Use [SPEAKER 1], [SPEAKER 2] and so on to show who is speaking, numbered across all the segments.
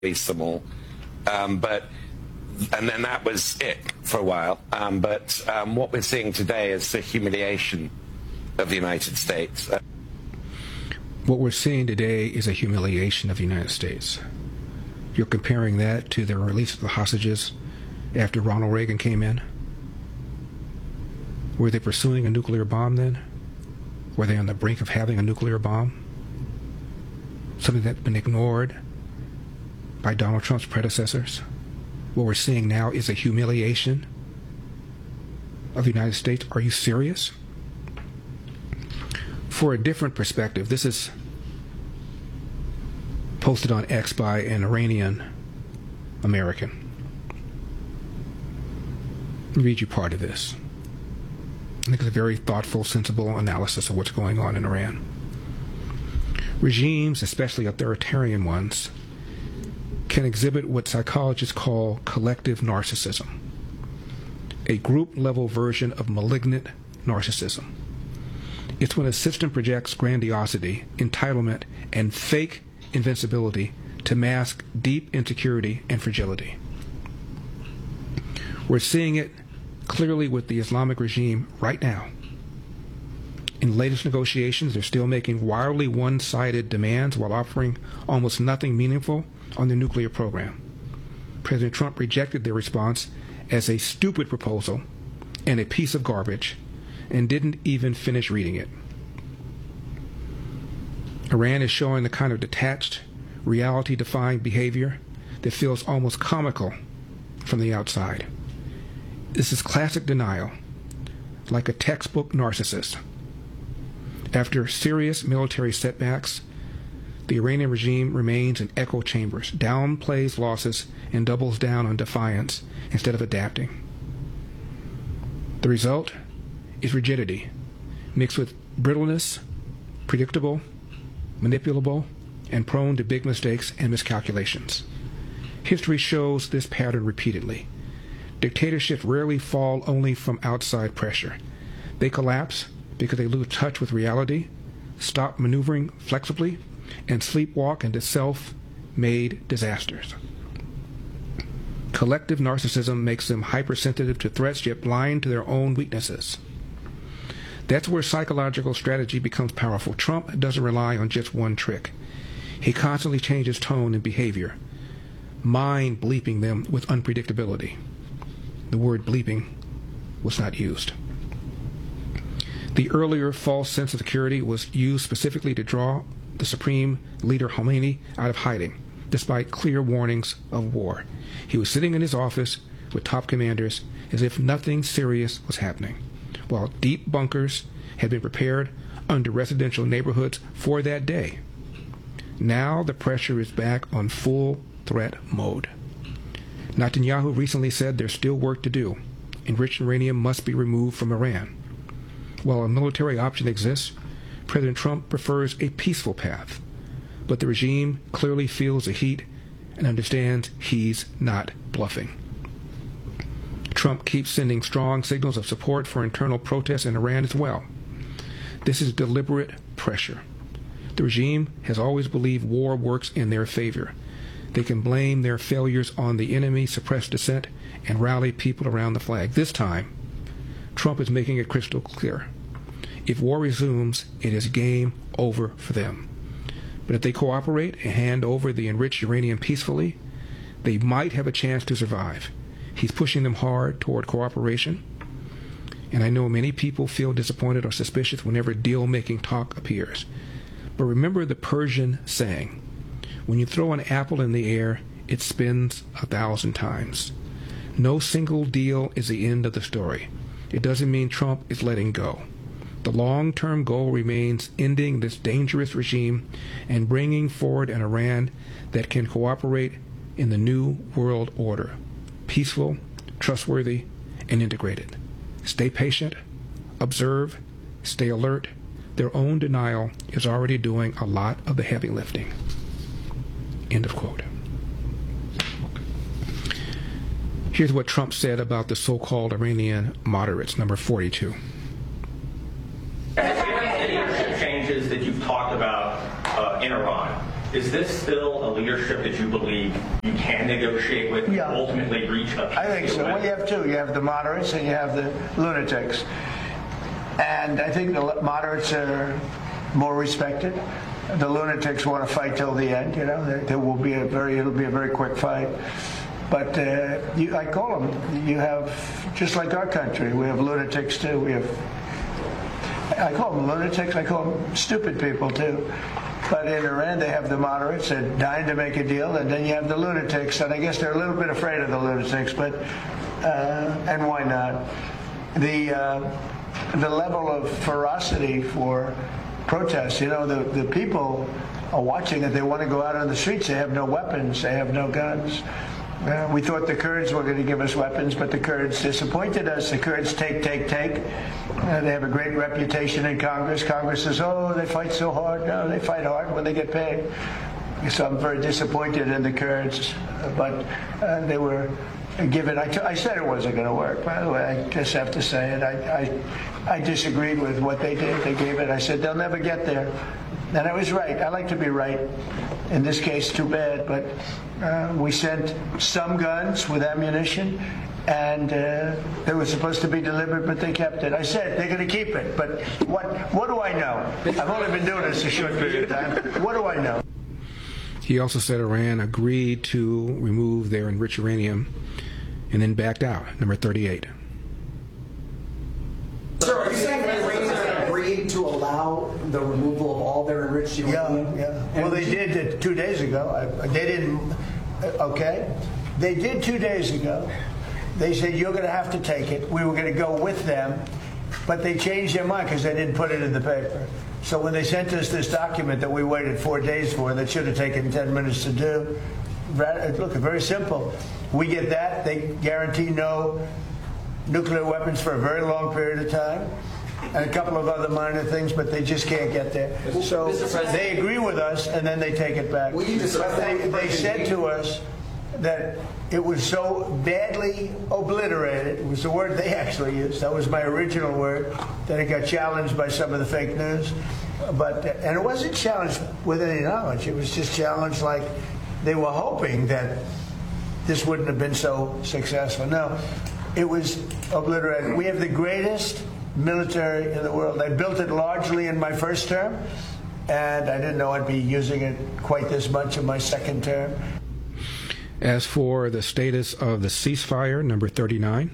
[SPEAKER 1] release them all. And then that was it for a while. But what we're seeing today is the humiliation of the United States.
[SPEAKER 2] What we're seeing today is a humiliation of the United States. You're comparing that to the release of the hostages after Ronald Reagan came in? Were they pursuing a nuclear bomb then? Were they on the brink of having a nuclear bomb? Something that's been ignored by Donald Trump's predecessors? What we're seeing now is a humiliation of the United States. Are you serious? For a different perspective, this is posted on X by an Iranian American. I'll read you part of this. I think it's a very thoughtful, sensible analysis of what's going on in Iran. Regimes, especially authoritarian ones, can exhibit what psychologists call collective narcissism, a group-level version of malignant narcissism. It's when a system projects grandiosity, entitlement, and fake invincibility to mask deep insecurity and fragility. We're seeing it clearly with the Islamic regime right now. In the latest negotiations, they're still making wildly one-sided demands while offering almost nothing meaningful on their nuclear program. President Trump rejected their response as a stupid proposal and a piece of garbage and didn't even finish reading it. Iran is showing the kind of detached, reality-defying behavior that feels almost comical from the outside. This is classic denial, like a textbook narcissist. After serious military setbacks, the Iranian regime remains in echo chambers, downplays losses, and doubles down on defiance instead of adapting. The result is rigidity, mixed with brittleness, predictable, manipulable, and prone to big mistakes and miscalculations. History shows this pattern repeatedly. Dictatorships rarely fall only from outside pressure. They collapse because they lose touch with reality, stop maneuvering flexibly, and sleepwalk into self-made disasters. Collective narcissism makes them hypersensitive to threats yet blind to their own weaknesses. That's where psychological strategy becomes powerful. Trump doesn't rely on just one trick. He constantly changes tone and behavior, mind bleeping them with unpredictability. The word bleeping was not used. The earlier false sense of security was used specifically to draw the Supreme Leader Khomeini out of hiding, despite clear warnings of war. He was sitting in his office with top commanders as if nothing serious was happening, while deep bunkers had been prepared under residential neighborhoods for that day. Now the pressure is back on full threat mode. Netanyahu recently said there's still work to do. Enriched uranium must be removed from Iran. While a military option exists, President Trump prefers a peaceful path, but the regime clearly feels the heat and understands he's not bluffing. Trump keeps sending strong signals of support for internal protests in Iran as well. This is deliberate pressure. The regime has always believed war works in their favor. They can blame their failures on the enemy, suppress dissent, and rally people around the flag. This time, Trump is making it crystal clear. If war resumes, it is game over for them. But if they cooperate and hand over the enriched uranium peacefully, they might have a chance to survive. He's pushing them hard toward cooperation, and I know many people feel disappointed or suspicious whenever deal-making talk appears. But remember the Persian saying, when you throw an apple in the air, it spins 1,000 times. No single deal is the end of the story. It doesn't mean Trump is letting go. The long-term goal remains ending this dangerous regime and bringing forward an Iran that can cooperate in the new world order, peaceful, trustworthy, and integrated. Stay patient, observe, stay alert. Their own denial is already doing a lot of the heavy lifting. End of quote. Here's what Trump said about the so-called Iranian moderates, number 42.
[SPEAKER 3] Given the leadership changes that you've talked about in Iran, Is this still a leadership that you believe you can negotiate with and ultimately reach a peace?
[SPEAKER 4] I think so. Well, you have two. You have the moderates and you have the lunatics. And I think the moderates are more respected. The lunatics want to fight till the end. You know, it'll be a very quick fight. But I call them. You have, just like our country, we have lunatics too. I call them lunatics. I call them stupid people too. But in Iran, they have the moderates that are dying to make a deal, and then you have the lunatics. And I guess they're a little bit afraid of the lunatics, but and why not? The level of ferocity for protests. You know, the people are watching it. They want to go out on the streets. They have no weapons. They have no guns. We thought the Kurds were going to give us weapons, but the Kurds disappointed us. The Kurds take. They have a great reputation in Congress. Congress says, oh, they fight so hard. No, they fight hard when they get paid. So I'm very disappointed in the Kurds, but they were given. I said it wasn't going to work. By the way, I just have to say it. I disagreed with what they did. They gave it. I said they'll never get there. And I was right. I like to be right. In this case, too bad. But we sent some guns with ammunition, and they were supposed to be delivered, but they kept it. I said they're going to keep it. But what do I know? I've only been doing this a short period of time. What do I know?
[SPEAKER 2] He also said Iran agreed to remove their enriched uranium and then backed out. Number 38.
[SPEAKER 5] Sir, are you saying that Iran agreed to allow the removal of all their enriched uranium?
[SPEAKER 4] Yeah. Well, they did it 2 days ago. They didn't. Okay. They did 2 days ago. They said, you're going to have to take it. We were going to go with them, but they changed their mind because they didn't put it in the paper. So when they sent us this document that we waited 4 days for, that should have taken 10 minutes to do, look, very simple. We get that. They guarantee no nuclear weapons for a very long period of time, and a couple of other minor things, but they just can't get there. So they agree with us, and then they take it back. They said to us that it was so badly obliterated, it was the word they actually used, that was my original word, that it got challenged by some of the fake news. And it wasn't challenged with any knowledge. It was just challenged like they were hoping that this wouldn't have been so successful. No, it was obliterated. We have the greatest military in the world. I built it largely in my first term, and I didn't know I'd be using it quite this much in my second term.
[SPEAKER 2] As for the status of the ceasefire, number 39.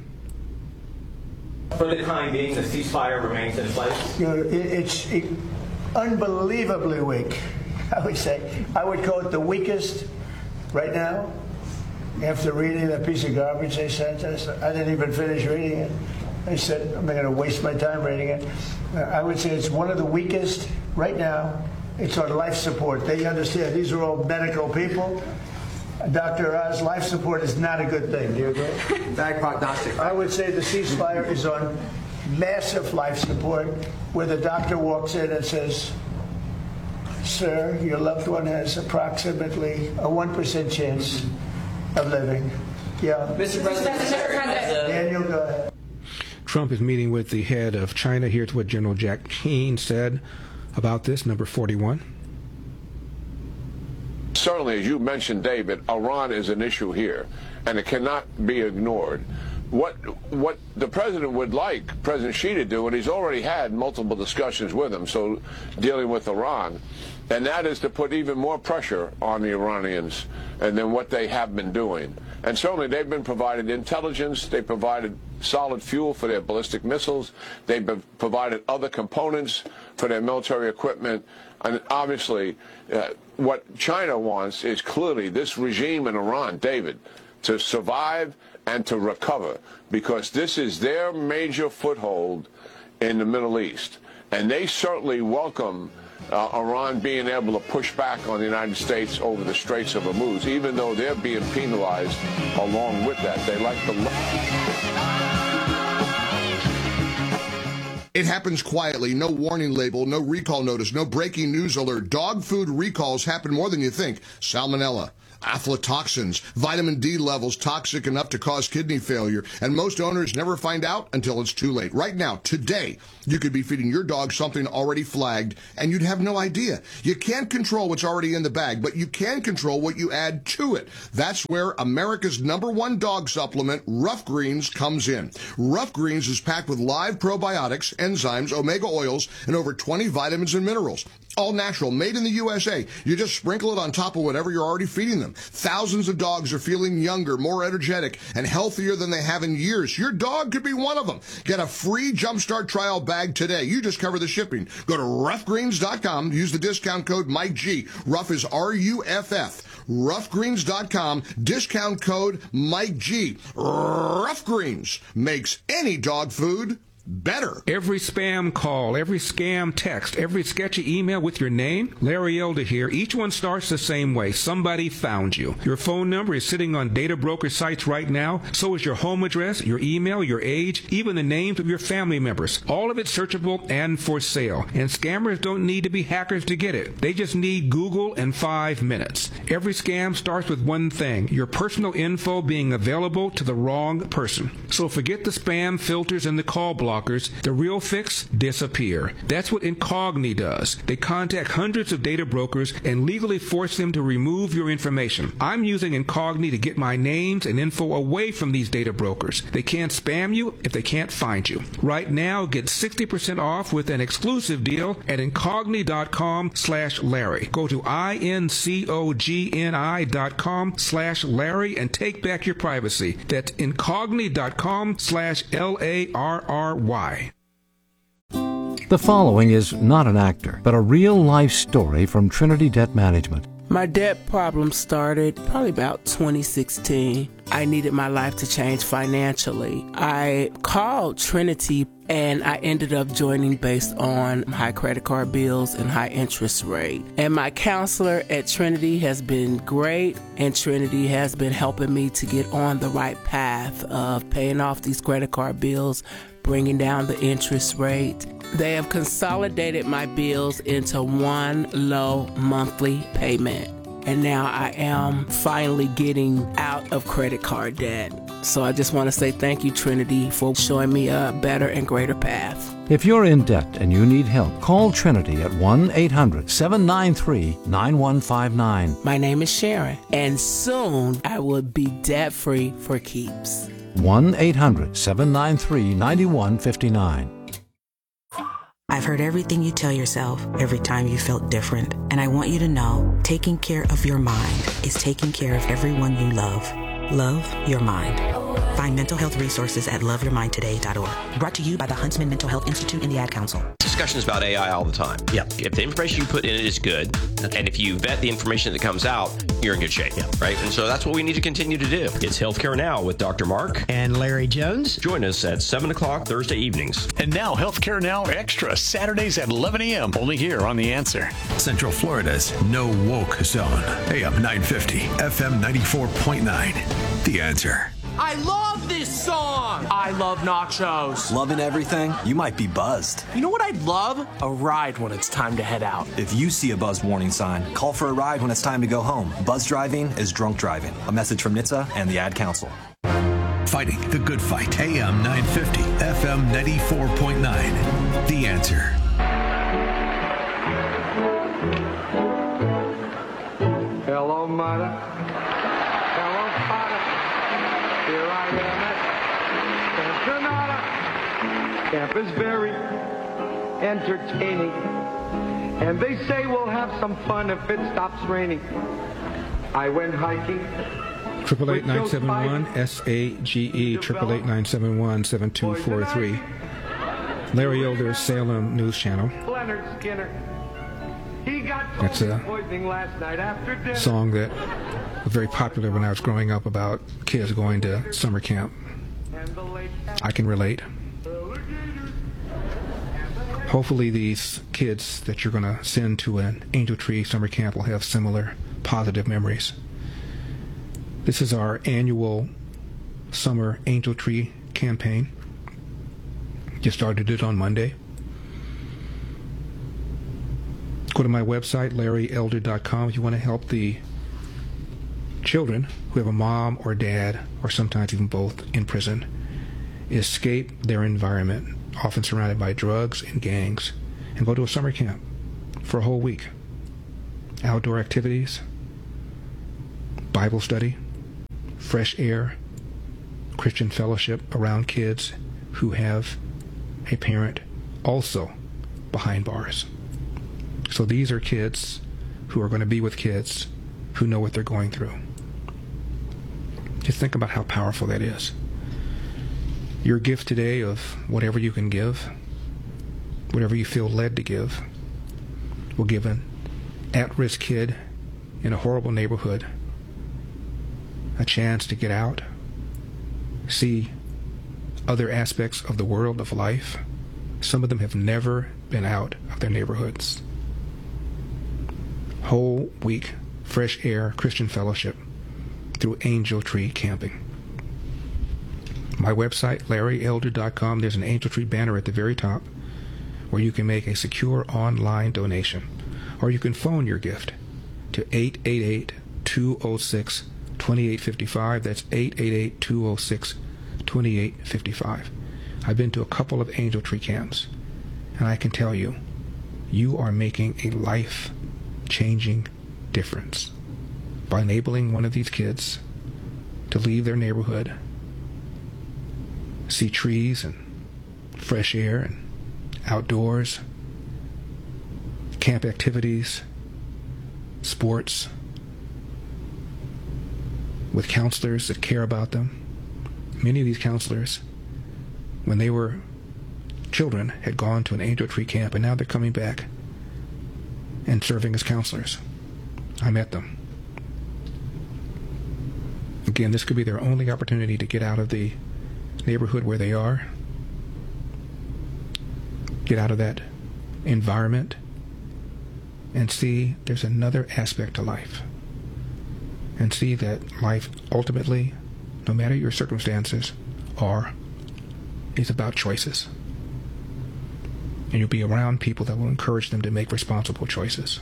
[SPEAKER 3] For the time being, the ceasefire remains in place?
[SPEAKER 4] It's unbelievably weak, I would say. I would call it the weakest right now. After reading that piece of garbage they sent us, I didn't even finish reading it. I said, I'm not going to waste my time reading it. I would say it's one of the weakest right now. It's on life support. They understand these are all medical people. Dr. Oz, life support is not a good thing. Do you agree?
[SPEAKER 5] Bad prognostic.
[SPEAKER 4] I would say the ceasefire is on massive life support, where the doctor walks in and says, sir, your loved one has approximately a 1% chance of living. Yeah.
[SPEAKER 6] Mr. President,
[SPEAKER 4] Daniel, go ahead.
[SPEAKER 2] Trump is meeting with the head of China. Here's what General Jack Keane said about this, number 41.
[SPEAKER 7] Certainly, as you mentioned, David, Iran is an issue here, and it cannot be ignored. What the president would like President Xi to do, and he's already had multiple discussions with him, so dealing with Iran, and that is to put even more pressure on the Iranians and than what they have been doing. And certainly they've been provided intelligence, they provided solid fuel for their ballistic missiles, they've provided other components for their military equipment, and obviously what China wants is clearly this regime in Iran, David, to survive and to recover, because this is their major foothold in the Middle East. And they certainly welcome Iran being able to push back on the United States over the Straits of Hormuz, even though they're being penalized along with that. They like
[SPEAKER 8] It happens quietly, no warning label, no recall notice, no breaking news alert. Dog food recalls happen more than you think. Salmonella, aflatoxins, vitamin D levels toxic enough to cause kidney failure, and most owners never find out until it's too late. Right now, today, you could be feeding your dog something already flagged, and you'd have no idea. You can't control what's already in the bag, but you can control what you add to it. That's where America's #1 dog supplement, Rough Greens, comes in. Rough Greens is packed with live probiotics, enzymes, omega oils, and over 20 vitamins and minerals. All natural, made in the USA. You just sprinkle it on top of whatever you're already feeding them. Thousands of dogs are feeling younger, more energetic, and healthier than they have in years. Your dog could be one of them. Get a free Jumpstart trial bag today. You just cover the shipping. Go to roughgreens.com. Use the discount code Mike G. Rough is RUFF. Roughgreens.com. Discount code Mike G. Rough Greens makes any dog food better.
[SPEAKER 2] Every spam call, every scam text, every sketchy email with your name, Larry Elder here, each one starts the same way. Somebody found you. Your phone number is sitting on data broker sites right now. So is your home address, your email, your age, even the names of your family members. All of it searchable and for sale. And scammers don't need to be hackers to get it. They just need Google and 5 minutes. Every scam starts with one thing, your personal info being available to the wrong person. So forget the spam filters and the call block. The real fix, disappear. That's what Incogni does. They contact hundreds of data brokers and legally force them to remove your information. I'm using Incogni to get my names and info away from these data brokers. They can't spam you if they can't find you. Right now, get 60% off with an exclusive deal at Incogni.com/Larry. Go to INCOGNI.com/Larry and take back your privacy. That's Incogni.com/LARRY.
[SPEAKER 6] The following is not an actor, but a real-life story from Trinity Debt Management.
[SPEAKER 9] My debt problem started probably about 2016. I needed my life to change financially. I called Trinity and I ended up joining based on high credit card bills and high interest rate. And my counselor at Trinity has been great, and Trinity has been helping me to get on the right path of paying off these credit card bills, bringing down the interest rate. They have consolidated my bills into one low monthly payment. And now I am finally getting out of credit card debt. So I just want to say thank you, Trinity, for showing me a better and greater path.
[SPEAKER 6] If you're in debt and you need help, call Trinity at 1-800-793-9159.
[SPEAKER 9] My name is Sharon, and soon I will be debt-free for keeps.
[SPEAKER 6] 1-800-793-9159.
[SPEAKER 10] I've heard everything you tell yourself every time you felt different. And I want you to know, taking care of your mind is taking care of everyone you love. Love your mind. Find mental health resources at loveyourmindtoday.org. Brought to you by the Huntsman Mental Health Institute and the Ad Council.
[SPEAKER 11] Discussions about AI all the time.
[SPEAKER 12] Yeah.
[SPEAKER 11] If the information you put in it is good, and if you vet the information that comes out, you're in good shape.
[SPEAKER 12] Yeah.
[SPEAKER 11] Right? And so that's what we need to continue to do. It's Healthcare Now with Dr. Mark
[SPEAKER 12] and Larry Jones.
[SPEAKER 11] Join us at 7 o'clock Thursday evenings.
[SPEAKER 13] And now Healthcare Now Extra, Saturdays at 11 a.m. Only here on The Answer.
[SPEAKER 14] Central Florida's No Woke Zone. AM 950, FM 94.9. The Answer.
[SPEAKER 15] I love this song! I love nachos.
[SPEAKER 16] Loving everything? You might be buzzed.
[SPEAKER 15] You know what I'd love? A ride when it's time to head out.
[SPEAKER 16] If you see a buzzed warning sign, call for a ride when it's time to go home. Buzz driving is drunk driving. A message from NHTSA and the Ad Council.
[SPEAKER 14] Fighting the good fight. AM 950, FM 94.9. The Answer.
[SPEAKER 17] Hello, mother. Hello, father. Here I am at Camp Granada. Camp is very entertaining. And they say we'll have some fun if it stops raining. I went hiking.
[SPEAKER 2] 888-971-SAGE, 888-971-7243. Larry Elder, Salem News Channel.
[SPEAKER 17] Leonard Skinner.
[SPEAKER 2] That's a song that was very popular when I was growing up about kids going to summer camp. I can relate. Hopefully these kids that you're going to send to an Angel Tree summer camp will have similar positive memories. This is our annual summer Angel Tree campaign. Just started it on Monday. Go to my website, LarryElder.com, if you want to help the Children who have a mom or dad, or sometimes even both, in prison, escape their environment, often surrounded by drugs and gangs, and go to a summer camp for a whole week. Outdoor activities, Bible study, fresh air, Christian fellowship around kids who have a parent also behind bars. So these are kids who are going to be with kids who know what they're going through. Just think about how powerful that is. Your gift today of whatever you can give, whatever you feel led to give, will give an at-risk kid in a horrible neighborhood a chance to get out, see other aspects of the world of life. Some of them have never been out of their neighborhoods. Whole week, fresh air, Christian fellowship through Angel Tree Camping. My website, LarryElder.com, there's an Angel Tree banner at the very top where you can make a secure online donation. Or you can phone your gift to 888-206-2855. That's 888-206-2855. I've been to a couple of Angel Tree camps, and I can tell you, you are making a life-changing difference by enabling one of these kids to leave their neighborhood, see trees and fresh air and outdoors, camp activities, sports, with counselors that care about them. Many of these counselors, when they were children, had gone to an Angel Tree camp, and now they're coming back and serving as counselors. I met them. Again, this could be their only opportunity to get out of the neighborhood where they are, get out of that environment, and see there's another aspect to life. And see that life ultimately, no matter your circumstances, is about choices. And you'll be around people that will encourage them to make responsible choices.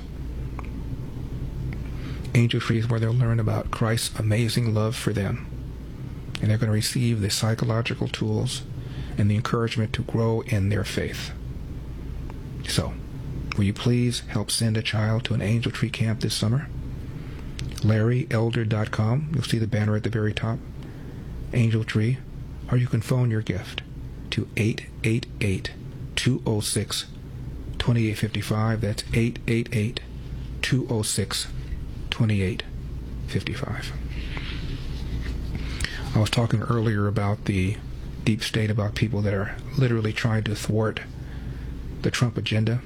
[SPEAKER 2] Angel Tree is where they'll learn about Christ's amazing love for them. And they're going to receive the psychological tools and the encouragement to grow in their faith. So, will you please help send a child to an Angel Tree camp this summer? LarryElder.com. You'll see the banner at the very top. Angel Tree. Or you can phone your gift to 888-206-2855. That's 888-206-2855. I was talking earlier about the deep state, about people that are literally trying to thwart the Trump agenda.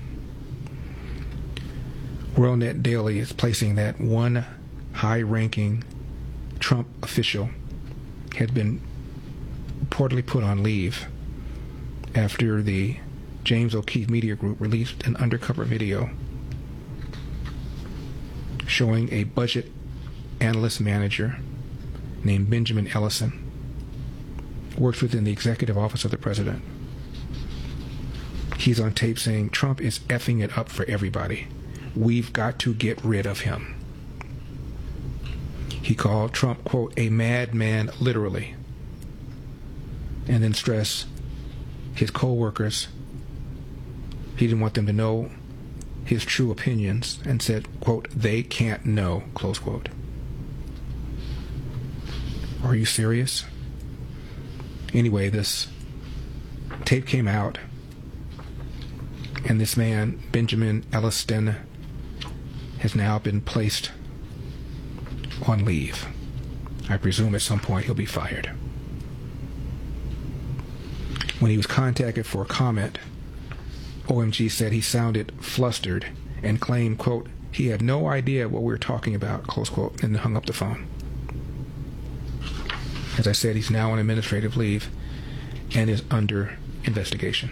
[SPEAKER 2] WorldNet Daily is placing that one high-ranking Trump official had been reportedly put on leave after the James O'Keefe Media Group released an undercover video showing a budget analyst manager named Benjamin Ellison, works within the executive office of the president. He's on tape saying Trump is effing it up for everybody. We've got to get rid of him. He called Trump, quote, a madman, literally, and then stressed his co-workers, he didn't want them to know his true opinions, and said, quote, they can't know, close quote. Are you serious? Anyway, this tape came out, and this man, Benjamin Ellison, has now been placed on leave. I presume at some point he'll be fired. When he was contacted for a comment, OMG said he sounded flustered and claimed, quote, he had no idea what we were talking about, close quote, and then hung up the phone. As I said, he's now on administrative leave and is under investigation.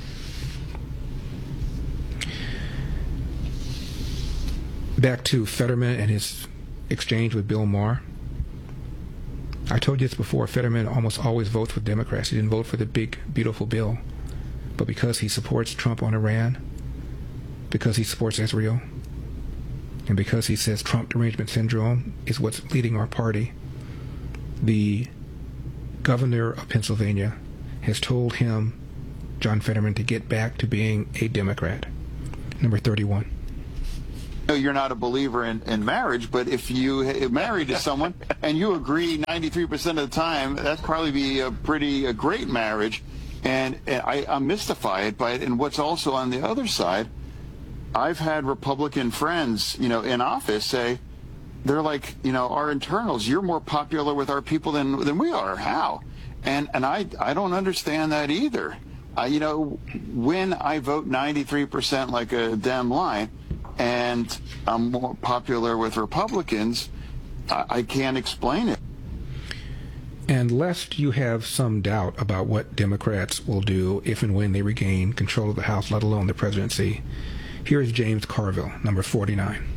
[SPEAKER 2] Back to Fetterman and his exchange with Bill Maher. I told you this before, Fetterman almost always votes with Democrats. He didn't vote for the big, beautiful bill. But because he supports Trump on Iran, because he supports Israel, And because he says Trump derangement syndrome is what's leading our party, the governor of Pennsylvania has told him, John Fetterman, to get back to being a Democrat. Number 31.
[SPEAKER 12] You're not a believer in marriage, but if you married to someone and you agree 93% of the time, that'd probably be a great marriage. And I'm mystified by it. And what's also on the other side, I've had Republican friends, in office say, they're like, our internals, you're more popular with our people than we are. How? And I don't understand that either. When I vote 93% like a Dem line, and I'm more popular with Republicans, I can't explain it.
[SPEAKER 2] And lest you have some doubt about what Democrats will do if and when they regain control of the House, let alone the presidency, here is James Carville, number 49.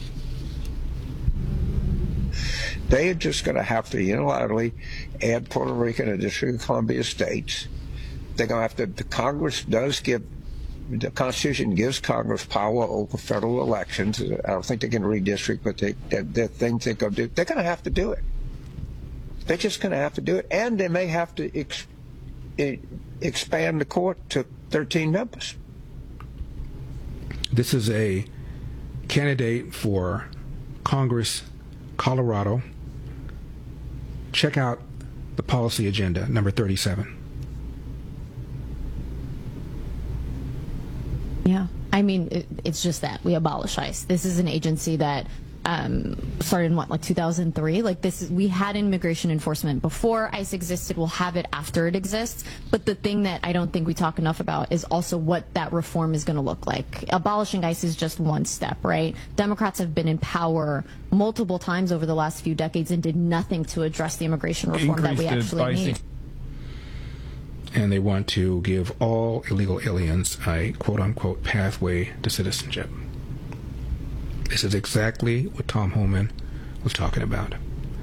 [SPEAKER 18] They are just going to have to unilaterally add Puerto Rico and the District of Columbia states. They're going to have to, the Constitution gives Congress power over federal elections. I don't think they can redistrict, but they're things they're going to do. They're going to have to do it. They're just going to have to do it. And they may have to expand the court to 13 members.
[SPEAKER 2] This is a candidate for Congress, Colorado. Check out the policy agenda, number 37.
[SPEAKER 19] Yeah, I mean, it's just that we abolish ICE. This is an agency that started in 2003. We had immigration enforcement before ICE existed. We'll have it after it exists. But the thing that I don't think we talk enough about is also what that reform is going to look like. Abolishing ICE is just one step, right? Democrats have been in power multiple times over the last few decades and did nothing to address the immigration reform that we actually need.
[SPEAKER 2] And they want to give all illegal aliens a quote-unquote pathway to citizenship. This is exactly what Tom Homan was talking about.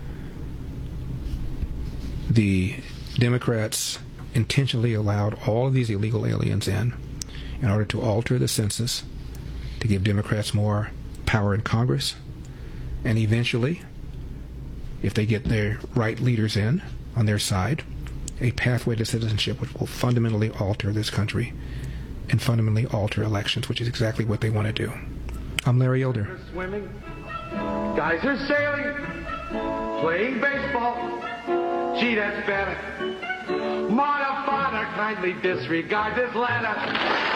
[SPEAKER 2] The Democrats intentionally allowed all of these illegal aliens in order to alter the census, to give Democrats more power in Congress, and eventually, if they get their right leaders in on their side, a pathway to citizenship which will fundamentally alter this country and fundamentally alter elections, which is exactly what they want to do. I'm Larry Elder.
[SPEAKER 17] Swimming, guys are sailing, playing baseball. Gee, that's better. Modify, kindly disregard this letter.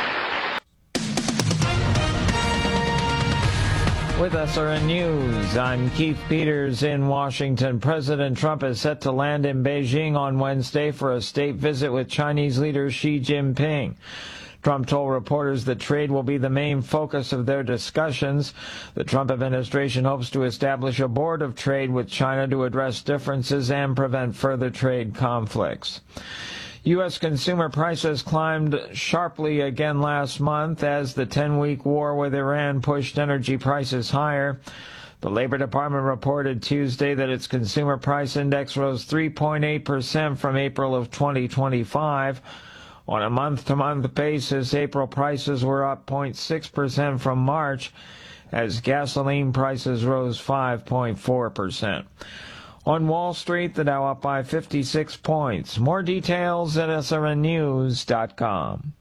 [SPEAKER 20] With SRN News, I'm Keith Peters in Washington. President Trump is set to land in Beijing on Wednesday for a state visit with Chinese leader Xi Jinping. Trump told reporters that trade will be the main focus of their discussions. The Trump administration hopes to establish a board of trade with China to address differences and prevent further trade conflicts. U.S. consumer prices climbed sharply again last month as the 10-week war with Iran pushed energy prices higher. The Labor Department reported Tuesday that its consumer price index rose 3.8% from April of 2025. On a month-to-month basis, April prices were up 0.6% from March, as gasoline prices rose 5.4%. On Wall Street, the Dow up by 56 points. More details at srnnews.com.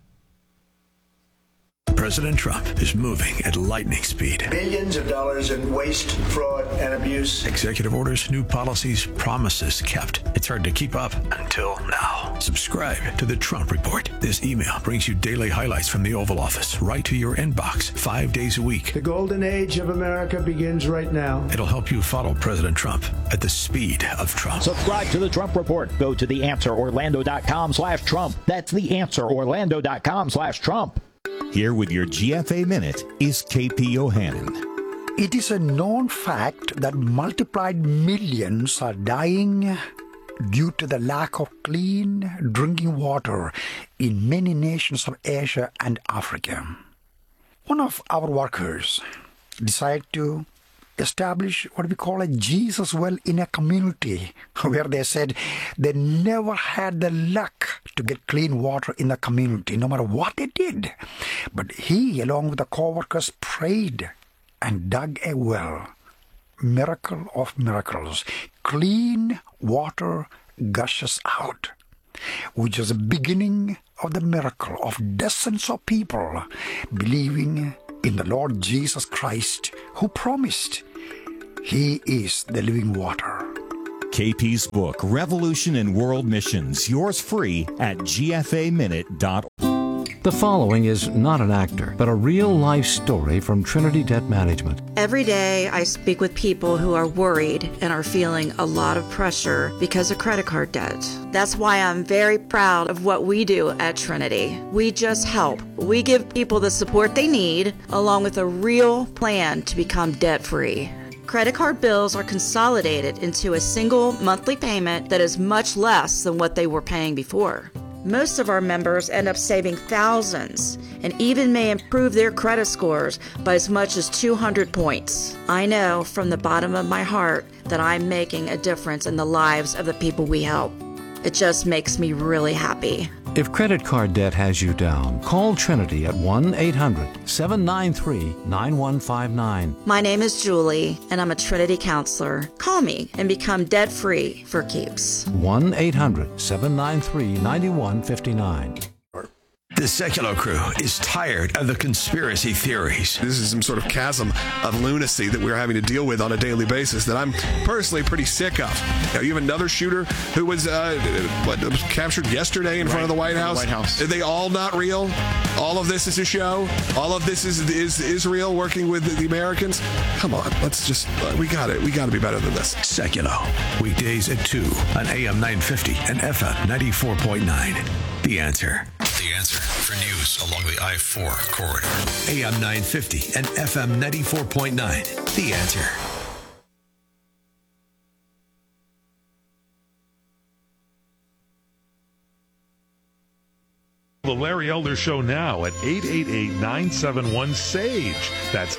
[SPEAKER 14] President Trump is moving at lightning speed.
[SPEAKER 4] Billions of dollars in waste, fraud, and abuse.
[SPEAKER 14] Executive orders, new policies, promises kept. It's hard to keep up until now. Subscribe to the Trump Report. This email brings you daily highlights from the Oval Office right to your inbox 5 days a week.
[SPEAKER 4] The golden age of America begins right now.
[SPEAKER 14] It'll help you follow President Trump at the speed of Trump.
[SPEAKER 21] Subscribe to the Trump Report. Go to theanswerorlando.com/Trump. That's theanswerorlando.com/Trump.
[SPEAKER 22] Here with your GFA Minute is KP Yohannan.
[SPEAKER 23] It is a known fact that multiplied millions are dying due to the lack of clean drinking water in many nations of Asia and Africa. One of our workers decided to establish what we call a Jesus well in a community, where they said they never had the luck to get clean water in the community, no matter what they did. But he, along with the co-workers, prayed and dug a well. Miracle of miracles. Clean water gushes out, which is the beginning of the miracle of dozens of people believing in the Lord Jesus Christ, who promised He is the living water.
[SPEAKER 22] KP's book, Revolution in World Missions, yours free at gfaminute.org.
[SPEAKER 6] The following is not an actor, but a real-life story from Trinity Debt Management.
[SPEAKER 1] Every day I speak with people who are worried and are feeling a lot of pressure because of credit card debt. That's why I'm very proud of what we do at Trinity. We just help. We give people the support they need, along with a real plan to become debt-free. Credit card bills are consolidated into a single monthly payment that is much less than what they were paying before. Most of our members end up saving thousands and even may improve their credit scores by as much as 200 points. I know from the bottom of my heart that I'm making a difference in the lives of the people we help. It just makes me really happy.
[SPEAKER 6] If credit card debt has you down, call Trinity at 1-800-793-9159.
[SPEAKER 1] My name is Julie, and I'm a Trinity counselor. Call me and become debt-free for keeps.
[SPEAKER 6] 1-800-793-9159.
[SPEAKER 14] The Secular Crew is tired of the conspiracy theories.
[SPEAKER 3] This is some sort of chasm of lunacy that we're having to deal with on a daily basis that I'm personally pretty sick of. Now, you have another shooter who was was captured yesterday in front of the White House. Are they all not real? All of this is a show? All of this is Israel working with the Americans? Come on, let's just, we got to be better than this.
[SPEAKER 14] Secular, weekdays at 2 on AM 950 and FM 94.9. The Answer. The Answer for news along the I-4 corridor. AM 950 and FM 94.9. The Answer.
[SPEAKER 5] The Larry Elder Show now at 888-971-SAGE. That's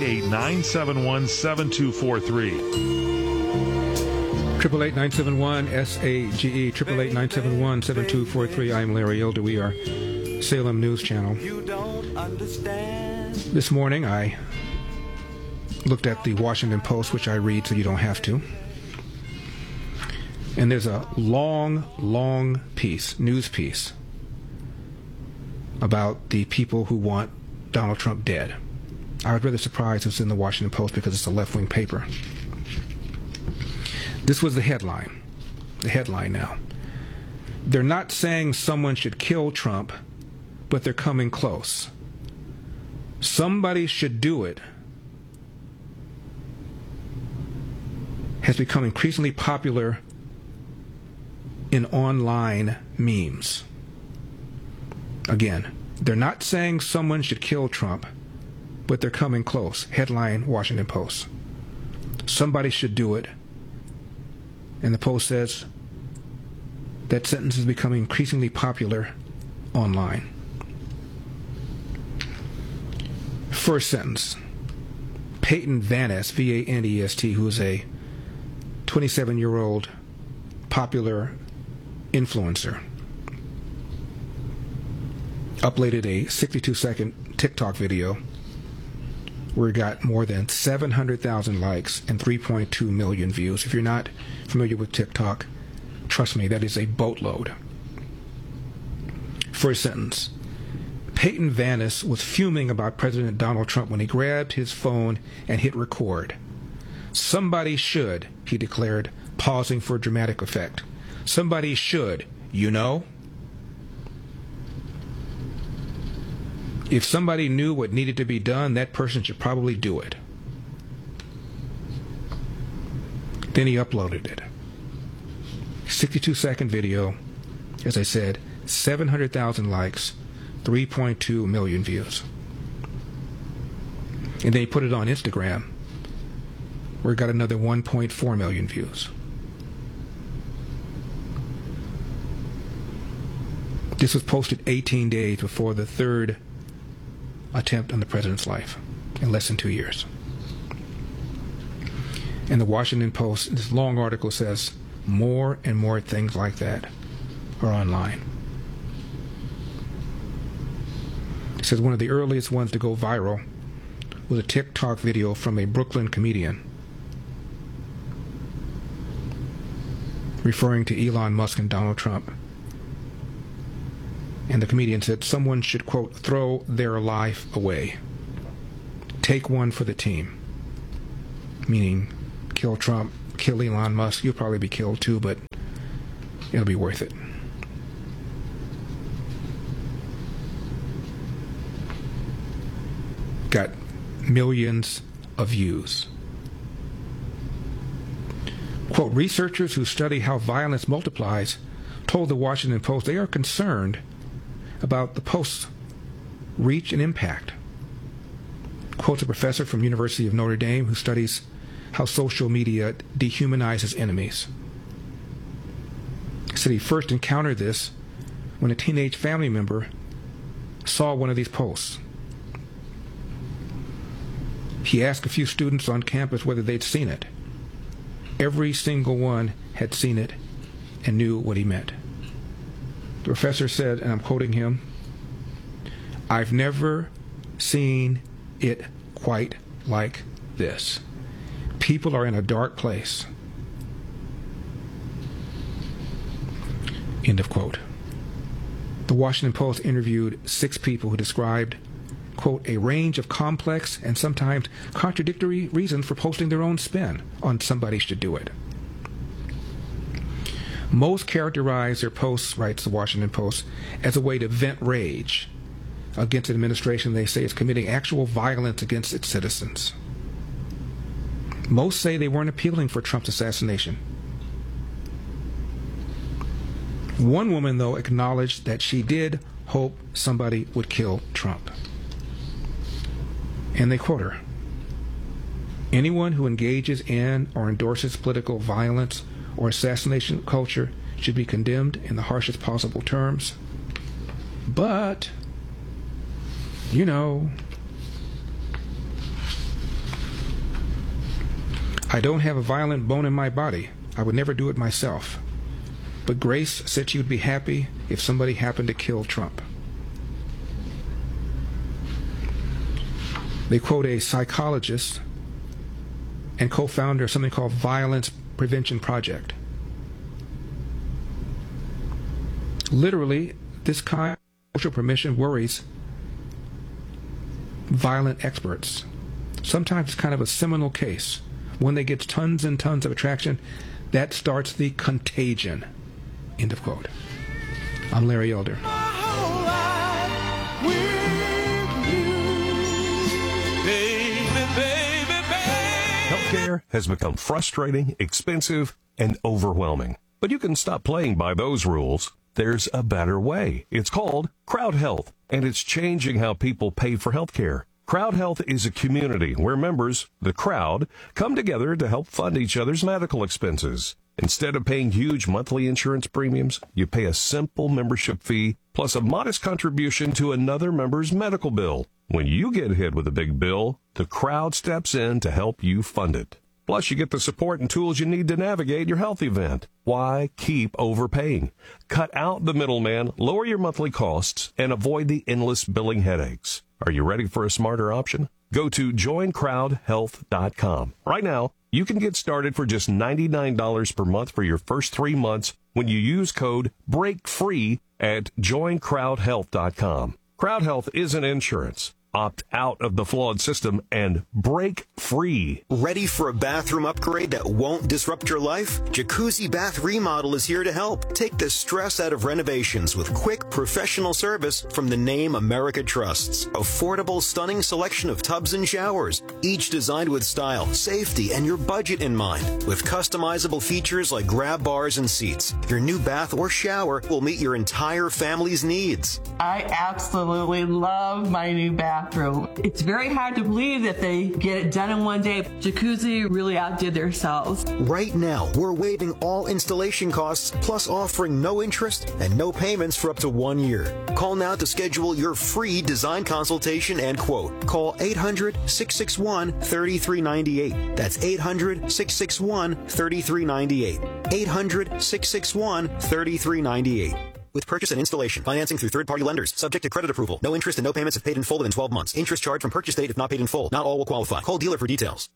[SPEAKER 5] 888-971-7243.
[SPEAKER 2] 888-971-SAGE, 888-971-7243. I'm Larry Elder. We are Salem News Channel. This morning I looked at the Washington Post, which I read so you don't have to. And there's a long news piece about the people who want Donald Trump dead. I was rather surprised it was in the Washington Post because it's a left-wing paper. This was the headline. The headline now. They're not saying someone should kill Trump, but they're coming close. Somebody should do it has become increasingly popular in online memes. Again, they're not saying someone should kill Trump, but they're coming close. Headline, Washington Post. Somebody should do it. And the Post says that sentence is becoming increasingly popular online. First sentence. Peyton Vanest, V-A-N-E-S-T, who is a 27-year-old popular influencer, uploaded a 62-second TikTok video where it got more than 700,000 likes and 3.2 million views. If you're not familiar with TikTok, trust me, that is a boatload. First sentence. Peyton Vanest was fuming about President Donald Trump when he grabbed his phone and hit record. Somebody should, he declared, pausing for dramatic effect. Somebody should, you know? If somebody knew what needed to be done, that person should probably do it. Then he uploaded it. 62-second video, as I said, 700,000 likes, 3.2 million views. And then he put it on Instagram, where it got another 1.4 million views. This was posted 18 days before the third attempt on the president's life, in less than 2 years. And the Washington Post, this long article says more and more things like that are online. It says one of the earliest ones to go viral was a TikTok video from a Brooklyn comedian referring to Elon Musk and Donald Trump. And the comedian said someone should, quote, throw their life away. Take one for the team. Meaning, kill Trump, kill Elon Musk. You'll probably be killed too, but it'll be worth it. Got millions of views. Quote, researchers who study how violence multiplies told the Washington Post they are concerned about the post's reach and impact. Quotes a professor from University of Notre Dame who studies how social media dehumanizes enemies. He said he first encountered this when a teenage family member saw one of these posts. He asked a few students on campus whether they'd seen it. Every single one had seen it and knew what he meant. The professor said, and I'm quoting him, "I've never seen it quite like this. People are in a dark place." End of quote. The Washington Post interviewed 6 people who described, quote, a range of complex and sometimes contradictory reasons for posting their own spin on somebody should do it. Most characterize their posts, writes the Washington Post, as a way to vent rage against an administration they say is committing actual violence against its citizens. Most say they weren't appealing for Trump's assassination. One woman, though, acknowledged that she did hope somebody would kill Trump. And they quote her, "Anyone who engages in or endorses political violence or assassination culture should be condemned in the harshest possible terms. But, you know, I don't have a violent bone in my body. I would never do it myself. But Grace said she would be happy if somebody happened to kill Trump." They quote a psychologist and co-founder of something called Violence Prevention Project. Literally, this kind of social permission worries violent experts. Sometimes it's kind of a seminal case. One that gets tons and tons of attraction, that starts the contagion. End of quote. I'm Larry Elder.
[SPEAKER 7] Healthcare has become frustrating, expensive, and overwhelming. But you can stop playing by those rules. There's a better way. It's called Crowd Health, and it's changing how people pay for healthcare. Crowd Health is a community where members, the crowd, come together to help fund each other's medical expenses. Instead of paying huge monthly insurance premiums, you pay a simple membership fee plus a modest contribution to another member's medical bill. When you get hit with a big bill, the crowd steps in to help you fund it. Plus, you get the support and tools you need to navigate your health event. Why keep overpaying? Cut out the middleman, lower your monthly costs, and avoid the endless billing headaches. Are you ready for a smarter option? Go to joincrowdhealth.com. Right now, you can get started for just $99 per month for your first 3 months when you use code BREAKFREE at joincrowdhealth.com. Crowd Health isn't insurance. Opt out of the flawed system and break free.
[SPEAKER 8] Ready for a bathroom upgrade that won't disrupt your life? Jacuzzi Bath Remodel is here to help. Take the stress out of renovations with quick, professional service from the name America trusts. Affordable, stunning selection of tubs and showers, each designed with style, safety, and your budget in mind. With customizable features like grab bars and seats, your new bath or shower will meet your entire family's needs.
[SPEAKER 9] I absolutely love my new bathroom. It's very hard to believe that they get it done in one day. Jacuzzi really outdid themselves.
[SPEAKER 8] Right now, we're waiving all installation costs, plus offering no interest and no payments for up to 1 year. Call now to schedule your free design consultation and quote. Call 800-661-3398. That's 800-661-3398. 800-661-3398. with purchase and installation. Financing through third-party lenders. Subject to credit approval. No interest and no payments if paid in full within 12 months. Interest charged from purchase date if not paid in full. Not all will qualify. Call dealer for details.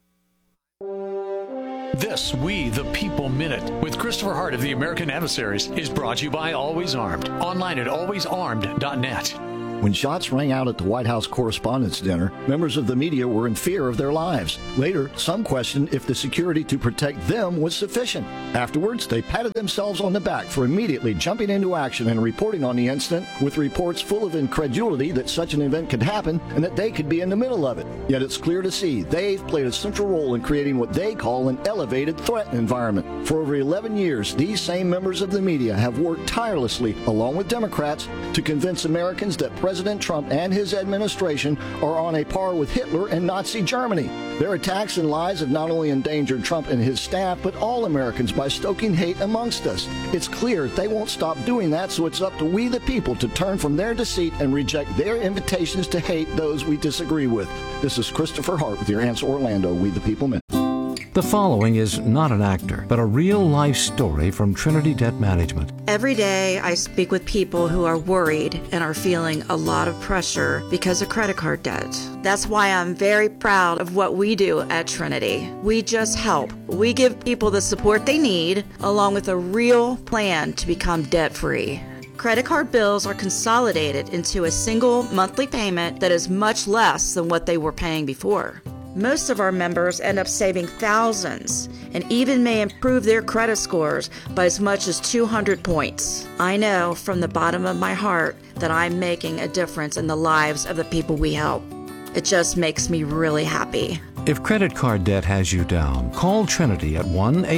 [SPEAKER 14] This We the People Minute with Christopher Hart of the American Adversaries is brought to you by Always Armed. Online at alwaysarmed.net.
[SPEAKER 10] When shots rang out at the White House Correspondents' Dinner, members of the media were in fear of their lives. Later, some questioned if the security to protect them was sufficient. Afterwards, they patted themselves on the back for immediately jumping into action and reporting on the incident with reports full of incredulity that such an event could happen and that they could be in the middle of it. Yet it's clear to see they've played a central role in creating what they call an elevated threat environment. For over 11 years, these same members of the media have worked tirelessly, along with Democrats, to convince Americans that President Trump and his administration are on a par with Hitler and Nazi Germany. Their attacks and lies have not only endangered Trump and his staff, but all Americans by stoking hate amongst us. It's clear they won't stop doing that, so it's up to we the people to turn from their deceit and reject their invitations to hate those we disagree with. This is Christopher Hart with your Answer Orlando, We the People Minute.
[SPEAKER 6] The following is not an actor, but a real-life story from Trinity Debt Management.
[SPEAKER 1] Every day, I speak with people who are worried and are feeling a lot of pressure because of credit card debt. That's why I'm very proud of what we do at Trinity. We just help. We give people the support they need, along with a real plan to become debt-free. Credit card bills are consolidated into a single monthly payment that is much less than what they were paying before. Most of our members end up saving thousands and even may improve their credit scores by as much as 200 points. I know from the bottom of my heart that I'm making a difference in the lives of the people we help. It just makes me really happy.
[SPEAKER 6] If credit card debt has you down, call Trinity at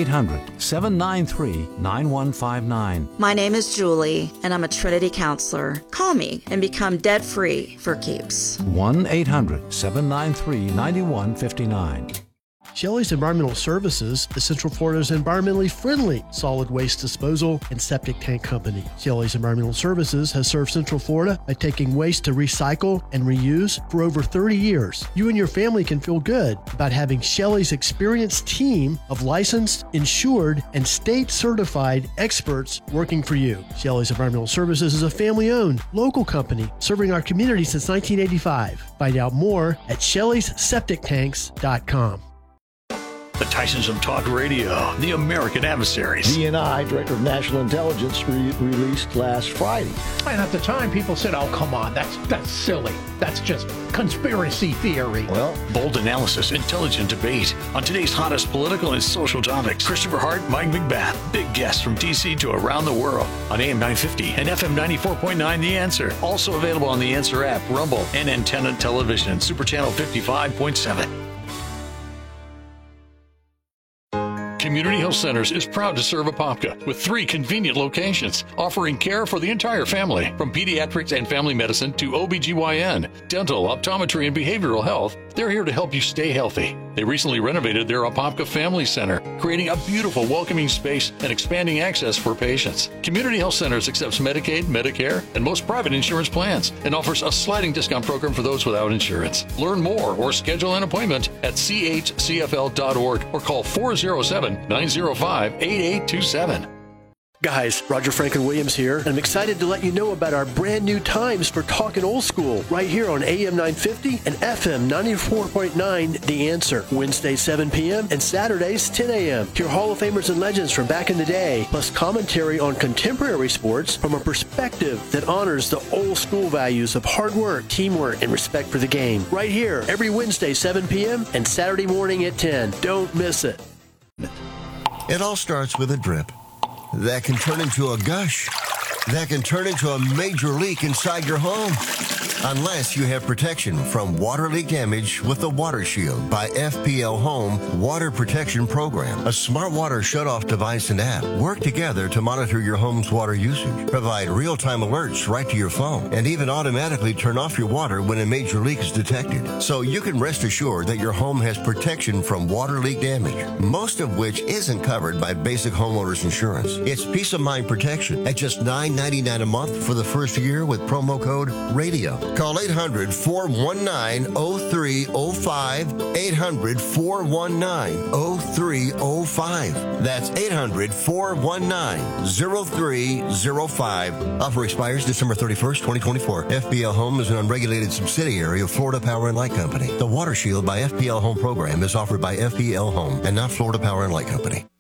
[SPEAKER 6] 1-800-793-9159.
[SPEAKER 1] My name is Julie, and I'm a Trinity counselor. Call me and become debt-free for keeps.
[SPEAKER 6] 1-800-793-9159.
[SPEAKER 11] Shelley's Environmental Services is Central Florida's environmentally friendly solid waste disposal and septic tank company. Shelley's Environmental Services has served Central Florida by taking waste to recycle and reuse for over 30 years. You and your family can feel good about having Shelley's experienced team of licensed, insured, and state-certified experts working for you. Shelley's Environmental Services is a family-owned, local company serving our community since 1985. Find out more at Shelley'sSepticTanks.com.
[SPEAKER 14] The Tysons of Talk Radio, the American Adversaries.
[SPEAKER 10] DNI, Director of National Intelligence, released last Friday.
[SPEAKER 13] And at the time, people said, oh, come on, that's silly. That's just conspiracy theory.
[SPEAKER 14] Well, bold analysis, intelligent debate on today's hottest political and social topics. Christopher Hart, Mike McBath, big guests from D.C. to around the world on AM 950 and FM 94.9 The Answer. Also available on The Answer app, Rumble, and Antenna Television, Super Channel 55.7. Community Health Centers is proud to serve Apopka with 3 convenient locations, offering care for the entire family, from pediatrics and family medicine to OBGYN, dental, optometry, and behavioral health. They're here to help you stay healthy. They recently renovated their Apopka Family Center, creating a beautiful, welcoming space and expanding access for patients. Community Health Centers accepts Medicaid, Medicare, and most private insurance plans and offers a sliding discount program for those without insurance. Learn more or schedule an appointment at chcfl.org or call 407-905-8827.
[SPEAKER 11] Guys, Roger Franklin Williams here, and I'm excited to let you know about our brand new times for Talkin' Old School right here on AM 950 and FM 94.9 The Answer. Wednesdays 7 p.m. and Saturdays 10 a.m. Hear Hall of Famers and legends from back in the day, plus commentary on contemporary sports from a perspective that honors the old school values of hard work, teamwork, and respect for the game. Right here, every Wednesday 7 p.m. and Saturday morning at 10. Don't miss it.
[SPEAKER 24] It all starts with a drip that can turn into a gush, that can turn into a major leak inside your home. Unless you have protection from water leak damage with the Water Shield by FPL Home Water Protection Program. A smart water shutoff device and app work together to monitor your home's water usage, provide real-time alerts right to your phone, and even automatically turn off your water when a major leak is detected. So you can rest assured that your home has protection from water leak damage, most of which isn't covered by basic homeowners insurance. It's peace of mind protection at just $9 $9.99 a month for the first year with promo code RADIO. Call 800-419-0305. 800-419-0305. That's 800-419-0305. Offer expires December 31st, 2024. FPL Home is an unregulated subsidiary of Florida Power and Light Company. The Water Shield by FPL Home program is offered by FPL Home and not Florida Power and Light Company.